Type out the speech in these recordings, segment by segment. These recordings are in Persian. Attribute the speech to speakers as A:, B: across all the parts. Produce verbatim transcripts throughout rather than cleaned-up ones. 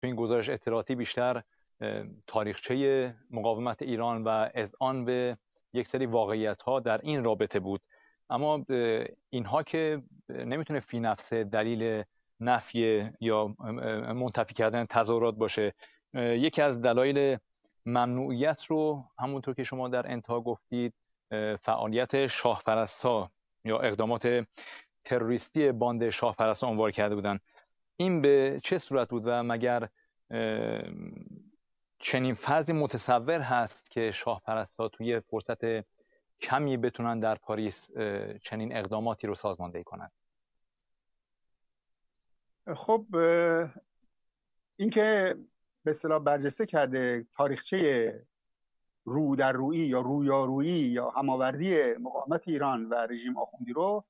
A: تو این گزارش اطلاعاتی بیشتر تاریخچه مقاومت ایران و اذعان به یک سری واقعیت‌ها در این رابطه بود. اما اینها که نمیتونه فی نفسه دلیل نفی یا منتفی کردن تظاهرات باشه. یکی از دلایل ممنوعیت رو همونطور که شما در انتها گفتید فعالیت شاهپرست‌ها یا اقدامات تروریستی باند شاهپرست‌ها عنوان کرده بودن. این به چه صورت بود و مگر چنین فرضی متصور هست که شاهپرست‌ها توی فرصت کمی بتونن در پاریس چنین اقداماتی رو سازماندهی کنند؟
B: خب این که به اصطلاح برجسته کرده تاریخچه رو در رویی یا رویارویی یا هماوردی مقاومت ایران و رژیم آخوندی رو،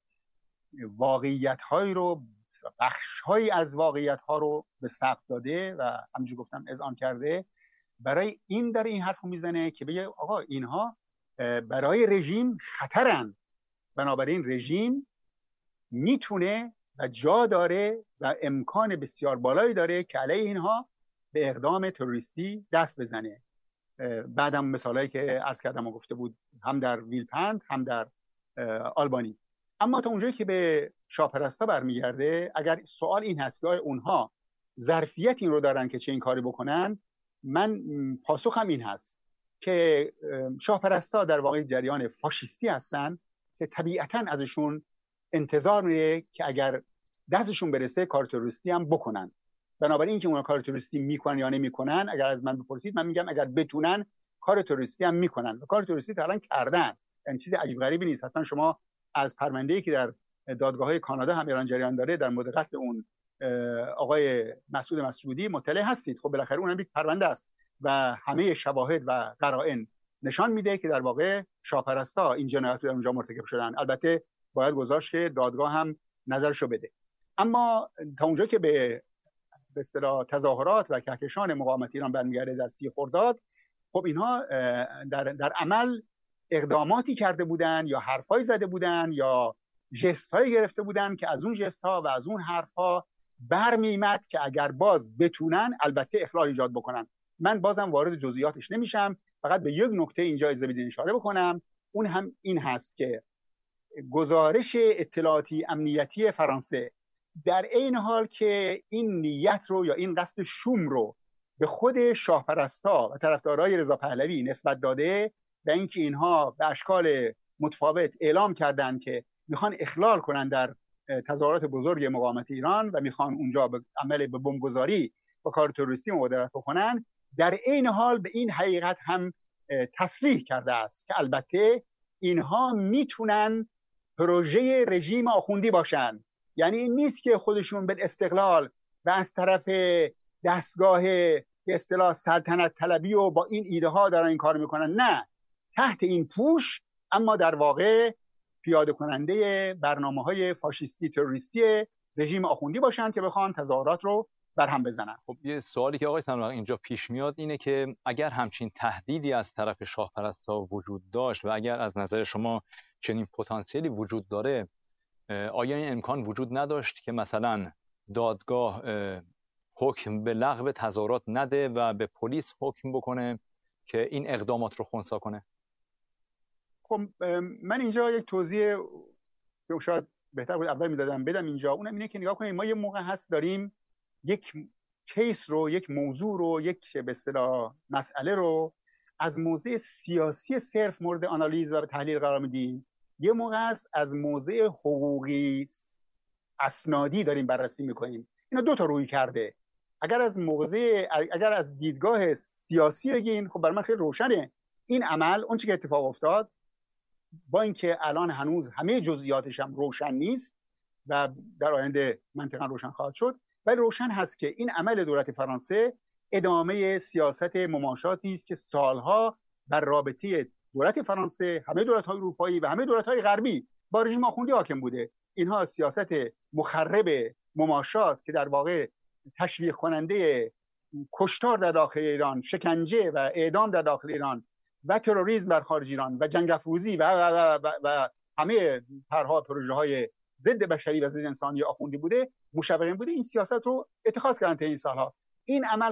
B: واقعیت‌هایی رو، بخش‌هایی از واقعیت‌ها رو به ثبت داده و همونجوری گفتم اذعان کرده. برای این در این حرفو میزنه که بگه آقا اینها برای رژیم خطرن، بنابراین رژیم میتونه و جا داره و امکان بسیار بالایی داره که علیه اینها به اقدام تروریستی دست بزنه. بعدم مثالایی که عرض کردم و گفته بود هم در ویلپند هم در آلبانی. اما تا اونجایی که به شاهپرستا برمیگرده، اگر سوال این هست که اونها ظرفیت این رو دارن که چه این کاری بکنن، من پاسخم این هست که شاهپرستا در واقع جریان فاشیستی هستن که طبیعتاً ازشون انتظار میره که اگر دستشون برسه کار تروریستی هم بکنن. بنابراین که اونا کار تروریستی میکنن یا نمیکنن، اگر از من بپرسید من میگم اگر بتونن کار تروریستی هم میکنن و کار تروریستی تا الان کردن. یعنی چیز عجیب غریبی نیست. حتما شما از پرونده‌ای که در دادگاه‌های کانادا هم ایران جریان داره در مورد قتل اون آقای مسعود مسعودی مطلع هستید. خب بالاخره اونم یک پرونده است و همه شواهد و قرائن نشان میده که در واقع شاهپرستا این جنایات رو در اونجا مرتکب شدن. البته باید گذاشت که دادگاه هم نظرشو بده. اما تا اونجا که به به اصطلاح تظاهرات و کهکشان مقاومت ایران برمیگرده در سی خرداد، خب اینها در در عمل اقداماتی کرده بودن یا حرفایی زده بودن یا ژست‌هایی گرفته بودن که از اون ژست‌ها و از اون حرف‌ها برمی‌آمد که اگر باز بتونن البته اخلال ایجاد بکنن. من بازم وارد جزئیاتش نمیشم، فقط به یک نکته اینجا اجازه بدین اشاره بکنم. اون هم این هست که گزارش اطلاعاتی امنیتی فرانسه در این حال که این نیت رو یا این قصد شوم رو به خود شاهپرستا و طرفدارای رضا پهلوی نسبت داده و اینکه اینها به اشکال متفاوت اعلام کردند که میخوان اخلال کنن در تظاهرات بزرگ مقاومت ایران و میخوان اونجا به عمل به بمبگذاری و کار تروریستی مبادرت بکنن، در این حال به این حقیقت هم تصریح کرده است که البته اینها میتونن پروژه رژیم آخوندی باشن. یعنی این نیست که خودشون به استقلال و از طرف دستگاه به اصطلاح سلطنت طلبی و با این ایده ها دارن این کار میکنن، نه، تحت این پوش اما در واقع پیاده کننده برنامه های فاشیستی تروریستی رژیم آخوندی باشن که بخوان تظاهرات رو برهم بزنن.
A: خب یه سوالی که آقای سنوق اینجا پیش میاد اینه که اگر همچین تهدیدی از طرف شاهپرستا وجود داشت و اگر از نظر شما چنین پتانسیلی وجود داره، آیا این امکان وجود نداشت که مثلا دادگاه حکم به لغو تظاهرات نده و به پلیس حکم بکنه که این اقدامات رو خنثی کنه؟
B: خب من اینجا یک توضیح که شاید بهتر بود اول میدادم بدم اینجا. اونم اینه که نگاه کنید، ما یه موقع هست داریم یک کیس رو، یک موضوع رو، یک به اصطلاح مسئله رو از موضع سیاسی صرف مورد آنالیز و تحلیل قرار میدیم، یه موقع است از موضع حقوقی اسنادی داریم بررسی میکنیم. اینا دو تا روی کرده. اگر از موضع اگر از دیدگاه سیاسی بگین، خب برای من خیلی روشنه این عمل اون چیزی که اتفاق افتاد، با اینکه الان هنوز همه جزئیاتش هم روشن نیست و در آینده منطقا روشن خواهد شد، ولی روشن هست که این عمل دولت فرانسه ادامه سیاست مماشاتی است که سالها بر رابطه دولت فرانسه، همه دولت‌های اروپایی و همه دولت‌های غربی با رژیم آخوندی حاکم بوده. اینها سیاست مخرب مماشات که در واقع تشویق کننده کشتار در داخل ایران، شکنجه و اعدام در داخل ایران و تروریسم در خارج ایران و جنگ افروزی و, و, و, و, و همه طرح‌ها پروژه‌های ضد بشری و ضد انسانی آخوندی بوده، مشوقین بوده، این سیاست رو اتخاذ کردن تا این سالها. این عمل